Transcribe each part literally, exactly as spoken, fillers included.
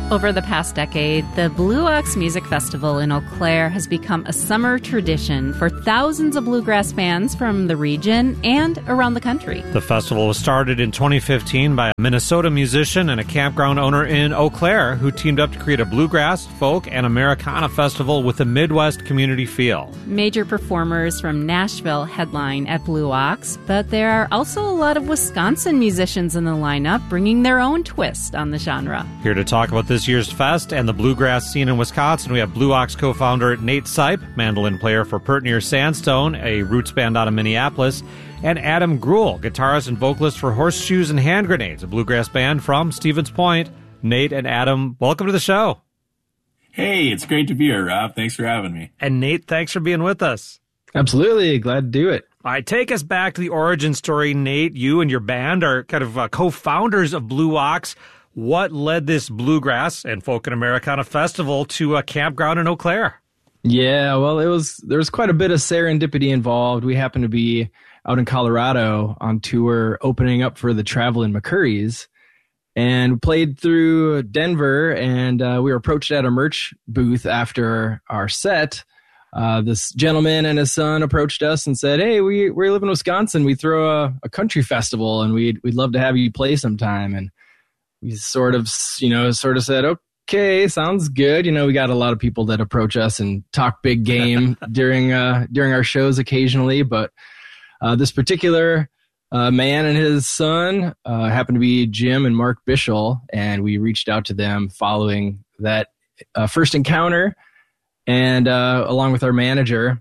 Over the past decade, the Blue Ox Music Festival in Eau Claire has become a summer tradition for thousands of bluegrass fans from the region and around the country. The festival was started in twenty fifteen by a Minnesota musician and a campground owner in Eau Claire who teamed up to create a bluegrass, folk, and Americana festival with a Midwest community feel. Major performers from Nashville headline at Blue Ox, but there are also a lot of Wisconsin musicians in the lineup bringing their own twist on the genre. Here to talk about this year's fest and the bluegrass scene in Wisconsin, we have Blue Ox co-founder Nate Sipe, mandolin player for Pert-Near Sandstone, a roots band out of Minneapolis, and Adam Gruhl, guitarist and vocalist for Horseshoes and Hand Grenades, a bluegrass band from Stevens Point. Nate and Adam, welcome to the show. Hey, it's great to be here, Rob. Thanks for having me. And Nate, thanks for being with us. Absolutely. Glad to do it. All right, take us back to the origin story. Nate, you and your band are kind of uh, co-founders of Blue Ox. What led this bluegrass and folk and Americana festival to a campground in Eau Claire? Yeah, well, it was there was quite a bit of serendipity involved. We happened to be out in Colorado on tour, opening up for the Travelin' McCurries, and played through Denver. And uh, we were approached at a merch booth after our set. Uh, this gentleman and his son approached us and said, "Hey, we we live in Wisconsin. We throw a, a country festival, and we'd we'd love to have you play sometime." And we sort of, you know, sort of said, okay, sounds good. You know, we got a lot of people that approach us and talk big game during uh, during our shows occasionally. But uh, this particular uh, man and his son uh, happened to be Jim and Mark Bishel, and we reached out to them following that uh, first encounter. And uh, along with our manager,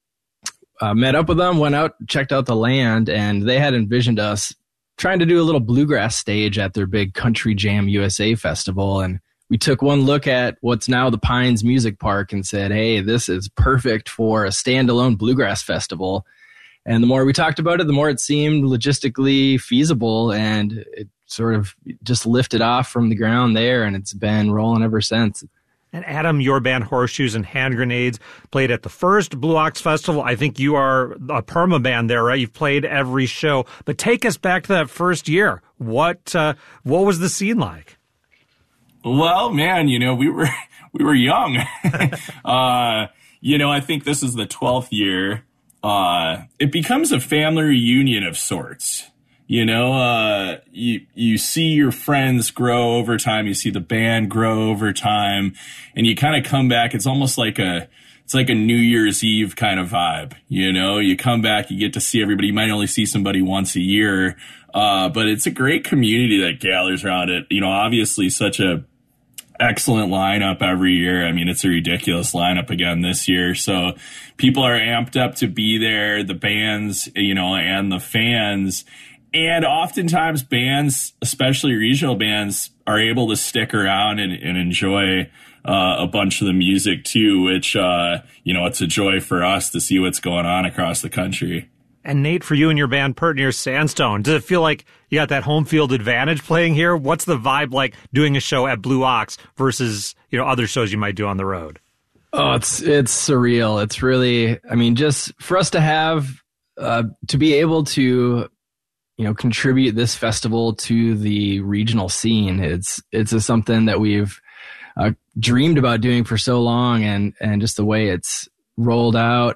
uh, met up with them, went out, checked out the land, and they had envisioned us trying to do a little bluegrass stage at their big Country Jam U S A festival. And we took one look at what's now the Pines Music Park and said, hey, this is perfect for a standalone bluegrass festival. And the more we talked about it, the more it seemed logistically feasible, and it sort of just lifted off from the ground there, and it's been rolling ever since. And Adam, your band Horseshoes and Hand Grenades played at the first Blue Ox Festival. I think you are a perma band there, right? You've played every show. But take us back to that first year. What uh, what was the scene like? Well, man, you know, we were we were young. uh, you know, I think this is the twelfth year. Uh, it becomes a family reunion of sorts. You know, uh, you, you see your friends grow over time. You see the band grow over time, and you kind of come back. It's almost like a, it's like a New Year's Eve kind of vibe. You know, you come back, you get to see everybody. You might only see somebody once a year. Uh, but it's a great community that gathers around it. You know, obviously such a excellent lineup every year. I mean, it's a ridiculous lineup again this year. So people are amped up to be there, the bands, you know, and the fans. And oftentimes bands, especially regional bands, are able to stick around and, and enjoy uh, a bunch of the music too, which, uh, you know, it's a joy for us to see what's going on across the country. And Nate, for you and your band Pert-Near Sandstone, does it feel like you got that home field advantage playing here? What's the vibe like doing a show at Blue Ox versus, you know, other shows you might do on the road? Oh, it's it's surreal. It's really, I mean, just for us to have, uh, to be able to, you know, contribute this festival to the regional scene. It's it's a, something that we've uh, dreamed about doing for so long, and and just the way it's rolled out,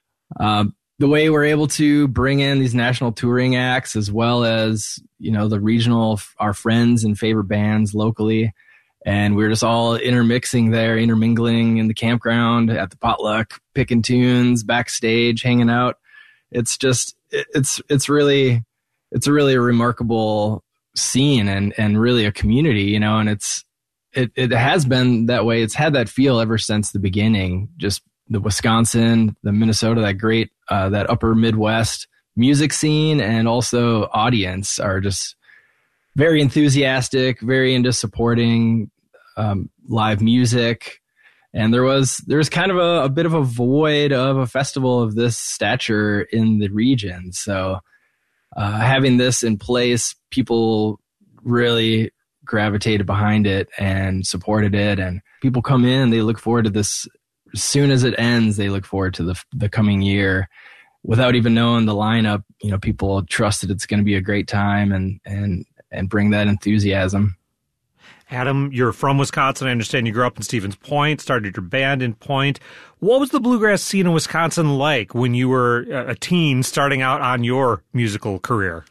uh, the way we're able to bring in these national touring acts as well as, you know, the regional, our friends and favorite bands locally, and we're just all intermixing there, intermingling in the campground, at the potluck, picking tunes, backstage, hanging out. It's just it, it's it's really. It's a really remarkable scene and, and really a community, you know, and it's, it, it has been that way. It's had that feel ever since the beginning, just the Wisconsin, the Minnesota, that great, uh, that upper Midwest music scene and also audience are just very enthusiastic, very into supporting, um, live music. And there was, there was kind of a, a bit of a void of a festival of this stature in the region. So, Uh, having this in place, people really gravitated behind it and supported it. And people come in, they look forward to this. As soon as it ends, they look forward to the the coming year. Without even knowing the lineup, you know, people trust that it's going to be a great time and and and bring that enthusiasm. Adam, you're from Wisconsin. I understand you grew up in Stevens Point, started your band in Point. What was the bluegrass scene in Wisconsin like when you were a teen starting out on your musical career?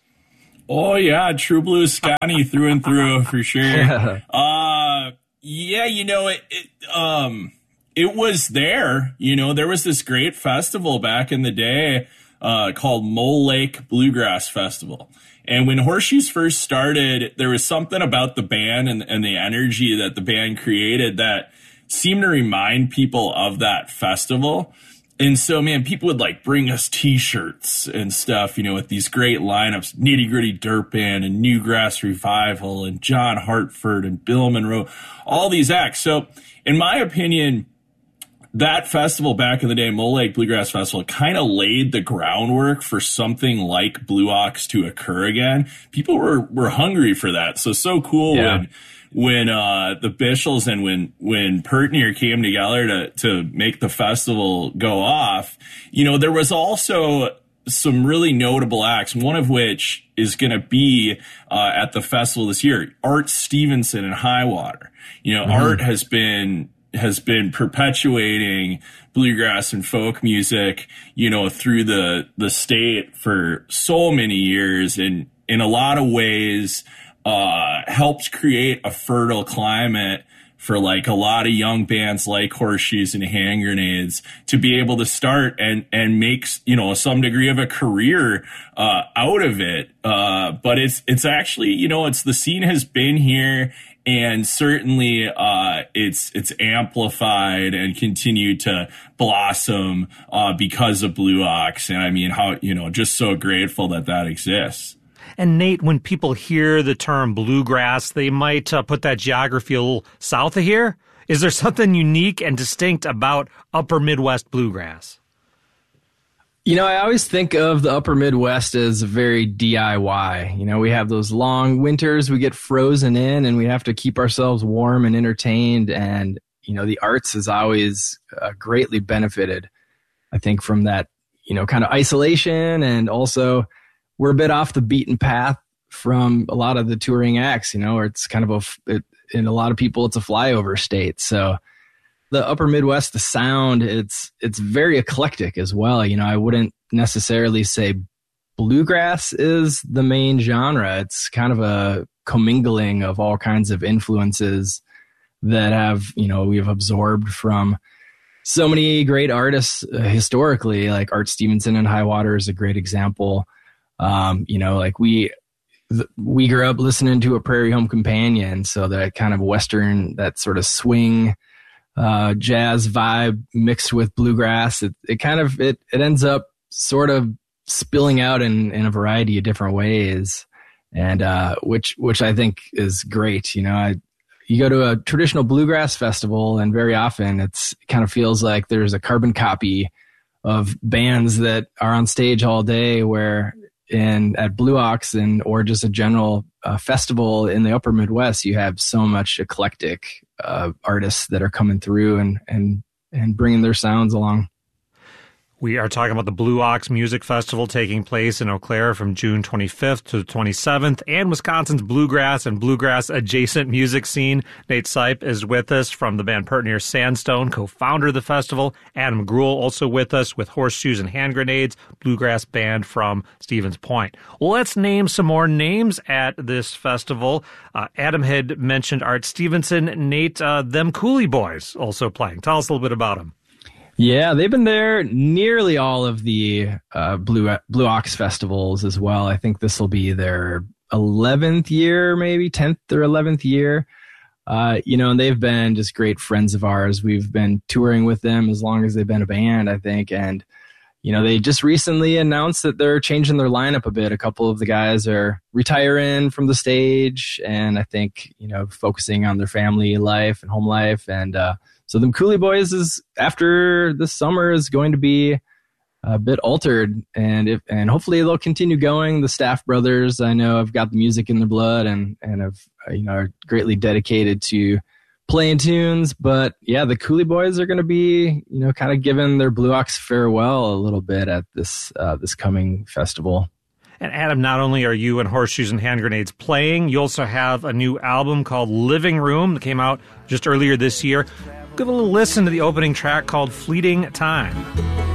Oh, yeah, True Blue Scotty through and through, for sure. uh, yeah, you know, it, it, um, it was there. You know, there was this great festival back in the day uh, called Mole Lake Bluegrass Festival. And when Horseshoes first started, there was something about the band and, and the energy that the band created that seemed to remind people of that festival. And so, man, people would like bring us T-shirts and stuff, you know, with these great lineups, Nitty Gritty Dirt Band and Newgrass Revival and John Hartford and Bill Monroe, all these acts. So in my opinion, that festival back in the day, Mole Lake Bluegrass Festival, kind of laid the groundwork for something like Blue Ox to occur again. People were, were hungry for that. So, so cool yeah. when, when, uh, the Bischels and when, when Pertnier came together to, to make the festival go off, you know, there was also some really notable acts, one of which is going to be, uh, at the festival this year, Art Stevenson and Highwater. You know, mm-hmm. Art has been, has been perpetuating bluegrass and folk music, you know, through the, the state for so many years, and in a lot of ways, uh, helped create a fertile climate for like a lot of young bands like Horseshoes and Hand Grenades to be able to start and, and make, you know, some degree of a career, uh, out of it. Uh, but it's, it's actually, you know, it's, the scene has been here. And certainly, uh, it's, it's amplified and continued to blossom, uh, because of Blue Ox. And I mean, how, you know, just so grateful that that exists. And Nate, when people hear the term bluegrass, they might uh, put that geography a little south of here. Is there something unique and distinct about upper Midwest bluegrass? You know, I always think of the upper Midwest as very D I Y. You know, we have those long winters, we get frozen in and we have to keep ourselves warm and entertained. And, you know, the arts has always uh, greatly benefited, I think, from that, you know, kind of isolation. And also we're a bit off the beaten path from a lot of the touring acts, you know, or it's kind of a, it, in a lot of people, it's a flyover state. So the upper Midwest, the sound, it's it's very eclectic as well. You know, I wouldn't necessarily say bluegrass is the main genre. It's kind of a commingling of all kinds of influences that have, you know, we've absorbed from so many great artists uh, historically, like Art Stevenson and Highwater is a great example. Um, you know, like we th- we grew up listening to a Prairie Home Companion, so that kind of Western, that sort of swing uh, jazz vibe mixed with bluegrass. It, it kind of, it, it ends up sort of spilling out in, in a variety of different ways. And, uh, which, which I think is great. You know, I, you go to a traditional bluegrass festival and very often it's, it kind of feels like there's a carbon copy of bands that are on stage all day, where in at Blue Ox and, or just a general uh, festival in the upper Midwest, you have so much eclectic uh, artists that are coming through and, and, and bringing their sounds along. We are talking about the Blue Ox Music Festival taking place in Eau Claire from June twenty-fifth to the twenty-seventh, and Wisconsin's bluegrass and bluegrass adjacent music scene. Nate Sipe is with us from the band Pertnier Sandstone, co-founder of the festival. Adam Gruhl also with us with Horseshoes and Hand Grenades, bluegrass band from Stevens Point. Well, let's name some more names at this festival. Uh, Adam had mentioned Art Stevenson. Nate, uh, them Coulee Boys also playing. Tell us a little bit about them. Yeah, they've been there nearly all of the uh, Blue Blue Ox festivals as well. I think this will be their eleventh year, maybe tenth or eleventh year. Uh, you know, and they've been just great friends of ours. We've been touring with them as long as they've been a band, I think. And, you know, they just recently announced that they're changing their lineup a bit. A couple of the guys are retiring from the stage and I think, you know, focusing on their family life and home life. And, uh, So them Coulee Boys is, after this summer, is going to be a bit altered, and if, and hopefully they'll continue going. The Staff Brothers, I know, have got the music in their blood and and have, you know, are greatly dedicated to playing tunes. But yeah, the Coulee Boys are going to be, you know, kind of giving their Blue Ox farewell a little bit at this uh, this coming festival. And Adam, not only are you and Horseshoes and Hand Grenades playing, you also have a new album called Living Room that came out just earlier this year. Give a little listen to the opening track called Fleeting Time.